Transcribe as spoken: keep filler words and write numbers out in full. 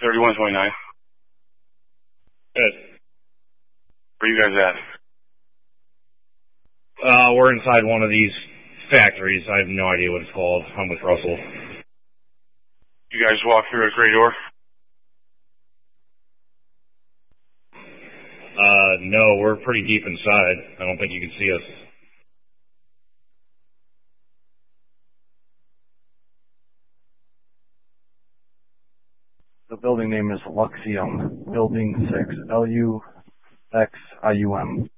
thirty-one twenty-nine. Good. Where you guys at? Uh, we're inside one of these factories. I have no idea what it's called. I'm with Russell. You guys walk through a gray door? Uh, no, we're pretty deep inside. I don't think you can see us. The building name is Luxium, Building six, L U X I U M.